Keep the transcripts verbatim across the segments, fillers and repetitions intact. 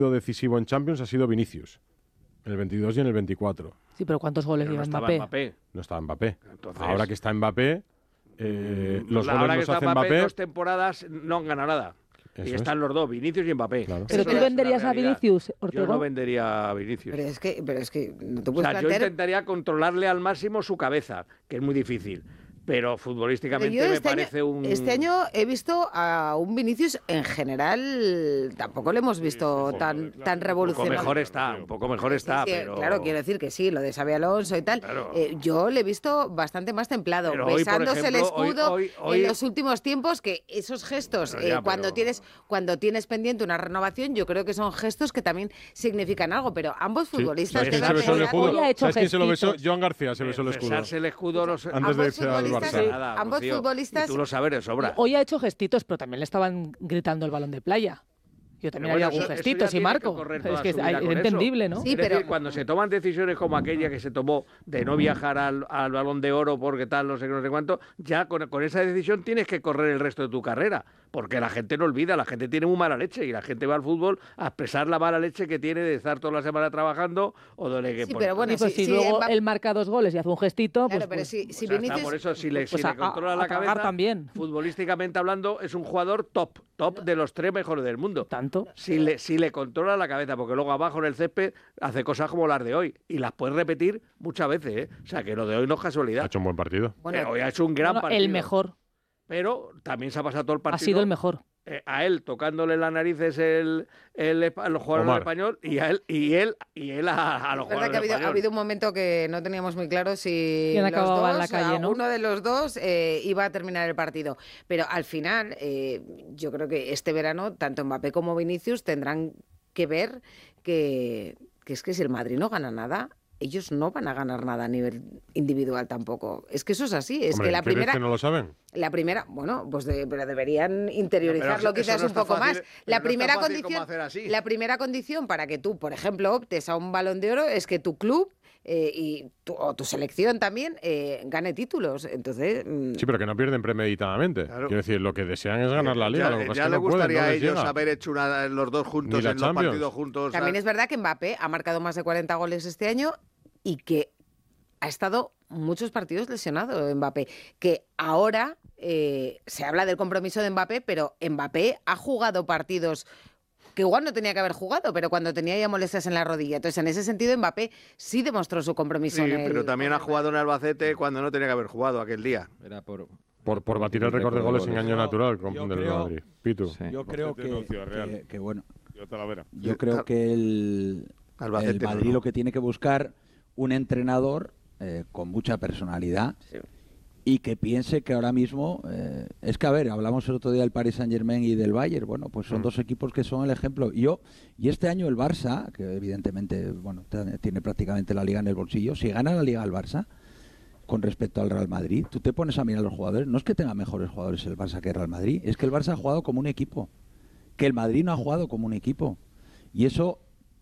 decisivo en Champions ha sido Vinicius, en el veintidós y en el veinticuatro. Sí, pero ¿cuántos goles lleva no Mbappé? Mbappé? No estaba Mbappé. Entonces, ahora que está Mbappé, eh, los ahora goles que los está hace Mbappé, Mbappé. dos temporadas no han ganado nada. Eso y están es. los dos, Vinicius y Mbappé. Claro. ¿Pero Eso tú es venderías la a realidad. Vinicius, Yo Ortega? no vendería a Vinicius. Pero es que, pero es que no te O puedes sea, yo plantear... intentaría controlarle al máximo su cabeza, que es muy difícil. Pero futbolísticamente Pero yo me este parece año, un... Este año he visto a un Vinicius, en general, tampoco le hemos visto sí, tan, sí, tan Un poco revolucionario. mejor está, un poco mejor está, Sí, sí, pero... Claro, quiero decir que sí, lo de Xabi Alonso y tal. Claro. Eh, yo le he visto bastante más templado, Pero hoy, por besándose el ejemplo, hoy- escudo hoy- hoy- en los últimos tiempos, que esos gestos, Bueno, ya, eh, cuando, pero- tienes, cuando tienes pendiente una renovación, yo creo que son gestos que también significan algo, pero ambos Sí. futbolistas... ¿Sabes quién deben se besó el pensar- escudo? Hoy ha hecho ¿Sabes quién se lo besó? gestitos. Joan García se besó el escudo. Besarse el escudo no se- Antes de ambos irse al futbolistas- Barça. nada, ambos Rocío. futbolistas- Y tú lo sabes de sobra. Hoy ha hecho gestitos, pero también le estaban gritando el balón de playa. Yo también Pero haría bueno, algún eso- eso gestito, ya sí, tiene que Marco. correr Es toda que su es vida es con eso. entendible, ¿no? Sí, Es decir, pero- cuando se toman decisiones como aquella que se tomó de no viajar al, al Balón de Oro porque tal, no sé qué, no sé cuánto, ya con, con esa decisión tienes que correr el resto de tu carrera, porque la gente no olvida, la gente tiene muy mala leche y la gente va al fútbol a expresar la mala leche que tiene de estar toda la semana trabajando o de que... Sí, por- pero bueno, Y pues sí, si sí, luego Mbappé- él marca dos goles y hace un gestito, Claro, pues, pero pues- si, si O sea, está, Vinicius... por eso, si le, pues si a- le controla a la tragar cabeza, también. futbolísticamente hablando, es un jugador top, top de los tres mejores del mundo. tanto. Si le, si le controla la cabeza, porque luego abajo en el césped hace cosas como las de hoy y las puedes repetir muchas veces, ¿eh? O sea, que lo de hoy no es Ha casualidad. hecho un buen partido. Bueno, Eh, hoy ha hecho un gran Bueno, partido. el mejor. Pero también se ha pasado todo el Ha partido. sido el mejor. eh, a él tocándole las narices el, el, espa- los jugadores Omar. español y a él y él y él a, a los Es verdad jugadores que ha habido, ha español. habido un momento que no teníamos muy claro si ¿Quién los acababa dos, en la calle, no? uno de los dos eh, iba a terminar el partido. Pero al final, eh, yo creo que este verano, tanto Mbappé como Vinicius tendrán que ver que, que es que si el Madrid no gana nada, ellos no van a ganar nada a nivel individual tampoco. Es que eso es así. Es Hombre, que la ¿crees primera... que no lo saben? La primera, bueno, pues de- pero deberían interiorizarlo No, pero eso quizás no un está poco fácil, más. pero La no primera está fácil como condición, hacer así. la primera condición para que tú, por ejemplo, optes a un Balón de Oro es que tu club eh, y tu, o tu selección también eh, gane títulos. Entonces, mm, Sí, pero que no pierden premeditadamente. Claro. Quiero decir, lo que desean es ganar la liga. Ya, lo que pasa ya es que le no pueden, gustaría no a les ellos llega. haber hecho una, los dos juntos Ni la en los Champions. partidos juntos. también ¿sabes? es verdad que Mbappé ha marcado más de cuarenta goles este año y que ha estado muchos partidos lesionado Mbappé, que ahora eh, se habla del compromiso de Mbappé, pero Mbappé ha jugado partidos que igual no tenía que haber jugado, pero cuando tenía ya molestias en la rodilla. Entonces, en ese sentido, Mbappé sí demostró su compromiso. Sí, en el- pero también ha jugado en Albacete cuando no tenía que haber jugado aquel día. Era por... Por, por batir el récord de goles en año natural con Yo del creo- Madrid. Pitu. Sí. Yo creo Albacete no, que, Ciudad Real. que- que, bueno, Yo Talavera. yo creo que el, Albacete el no, Madrid no. lo que tiene que buscar un entrenador eh, con mucha personalidad y que piense que ahora mismo eh, es que a ver, hablamos el otro día del Paris Saint-Germain y del Bayern, bueno, pues son Mm. dos equipos que son el ejemplo. Y yo y este año el Barça, que evidentemente, bueno, t- tiene prácticamente la liga en el bolsillo, si gana la liga el Barça con respecto al Real Madrid, tú te pones a mirar los jugadores, no es que tenga mejores jugadores el Barça que el Real Madrid, es que el Barça ha jugado como un equipo, que el Madrid no ha jugado como un equipo. Y eso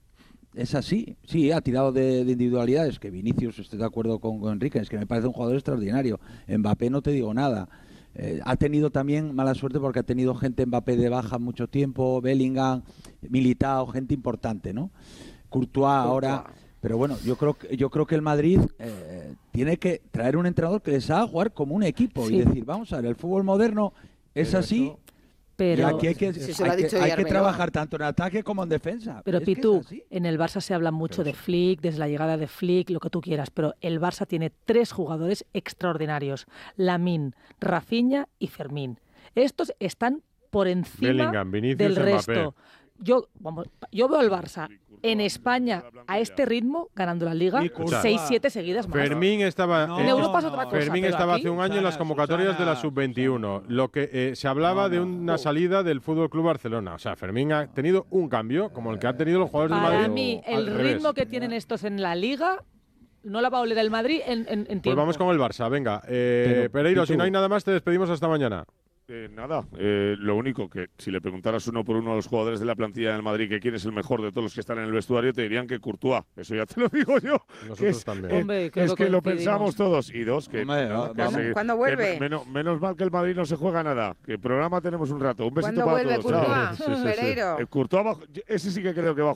es así. Sí, ha tirado de, de individualidades, que Vinicius, estoy de acuerdo con, con Enrique, es que me parece un jugador extraordinario. Mbappé no te digo nada. Eh, ha tenido también mala suerte porque ha tenido gente Mbappé de baja mucho tiempo, Bellingham, Militao, gente importante, ¿no? Courtois ahora... Pero bueno, yo creo que yo creo que el Madrid eh, tiene que traer un entrenador que les haga jugar como un equipo Sí. y decir, vamos a ver, el fútbol moderno es Pero así eso- Pero, y aquí hay que, Sí, se lo ha hay que, dicho hay que Yarmeola. trabajar tanto en ataque como en defensa. pero Es que es Pitu, así. en el Barça se habla mucho de Flick, desde la llegada de Flick, lo que tú quieras, pero el Barça tiene tres jugadores extraordinarios, Lamine, Rafinha y Fermín. Estos están por encima Bellingham, Vinicius, del Mbappé. resto. Yo, vamos, yo veo al Barça en España a este ritmo ganando la Liga Y Courtois. seis siete seguidas más. Fermín estaba, No, eh, En Europa es otra cosa, Fermín pero estaba aquí- hace un año en las Susana, convocatorias de la Susana, sub veintiuno. Lo que eh, se hablaba No, de no. una salida del Fútbol Club Barcelona. O sea, Fermín ha tenido un cambio como el que han tenido los jugadores del Para Madrid. mí, al el revés. ritmo que tienen estos en la Liga no la va a oler el Madrid en, en, en Pues tiempo. vamos con el Barça, venga. Eh, Pero, Pereiro, Pitu. si no hay nada más, te despedimos hasta mañana. Eh, nada, eh, lo único que si le preguntaras uno por uno a los jugadores de la plantilla del Madrid que quién es el mejor de todos los que están en el vestuario, te dirían que Courtois. Eso ya te lo digo yo. Nosotros que es, también. eh, Hombre, creo es que que lo coincidimos. pensamos todos. Y dos, que, Hombre, que vamos. se- ¿Cuándo que vuelve? me- menos, menos mal que el Madrid no se juega nada. Que programa tenemos un rato. Un besito ¿Cuándo para vuelve todos. Chao. Courtois? Sí, sí, sí. Pereiro. El Courtois va- ese sí que creo que va a